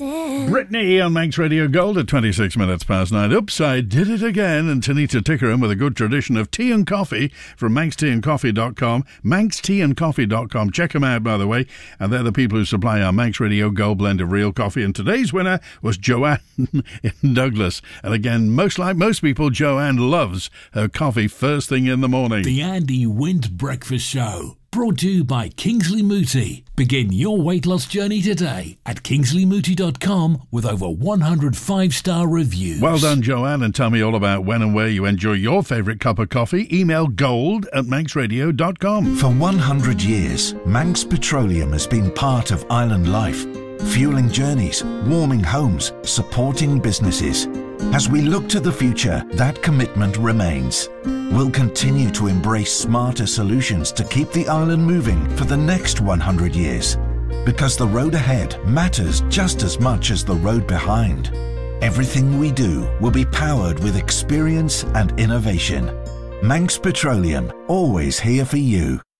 Brittany on Manx Radio Gold at 26 minutes past 9. Oops, I did it again. And Tanita Tickerham with a good tradition of tea and coffee from manxteaandcoffee.com. manxteaandcoffee.com. Check them out, by the way. And they're the people who supply our Manx Radio Gold blend of real coffee. And today's winner was Joanne in Douglas. And again, most people, Joanne loves her coffee first thing in the morning. The Andy Wint Breakfast Show. Brought to you by Kingsley Mooti. Begin your weight loss journey today at kingsleymooti.com with over 100 5-star reviews. Well done, Joanne, and tell me all about when and where you enjoy your favourite cup of coffee. Email gold@manxradio.com. For 100 years, Manx Petroleum has been part of island life, fueling journeys, warming homes, supporting businesses. As we look to the future, that commitment remains. We'll continue to embrace smarter solutions to keep the island moving for the next 100 years. Because the road ahead matters just as much as the road behind. Everything we do will be powered with experience and innovation. Manx Petroleum, always here for you.